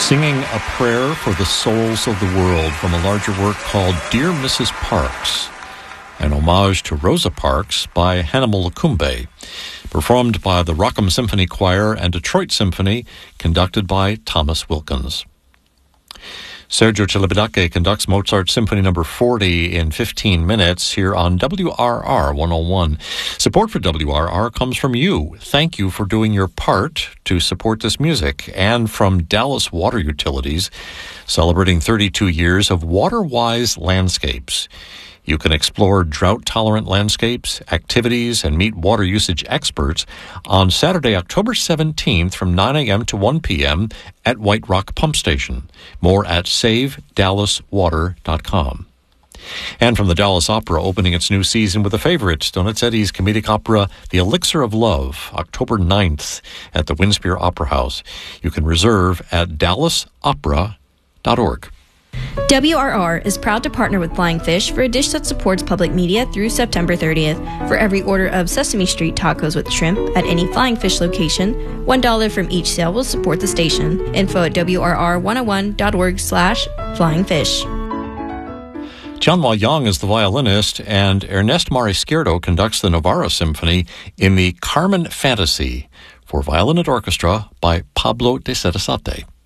Singing a Prayer for the Souls of the World from a larger work called Dear Mrs. Parks, an homage to Rosa Parks by Hannibal Lukumbe, performed by the Rockham Symphony Choir and Detroit Symphony, conducted by Thomas Wilkins. Sergio Celibidache conducts Mozart Symphony No. 40 in 15 minutes here on WRR 101. Support for WRR comes from you. Thank you for doing your part to support this music, and from Dallas Water Utilities, celebrating 32 years of water-wise landscapes. You can explore drought-tolerant landscapes, activities, and meet water usage experts on Saturday, October 17th from 9 a.m. to 1 p.m. at White Rock Pump Station. More at SaveDallasWater.com. And from the Dallas Opera, opening its new season with a favorite, Donizetti's comedic opera, The Elixir of Love, October 9th at the Winspear Opera House. You can reserve at dallasopera.org. WRR is proud to partner with Flying Fish for a dish that supports public media through September 30th. For every order of Sesame Street tacos with shrimp at any Flying Fish location, $1 from each sale will support the station. Info at WRR101.org/flyingfish. Tianhua Yang is the violinist, and Ernest Marisquierdo conducts the Navarra Symphony in the Carmen Fantasy for violin and orchestra by Pablo de Sarasate.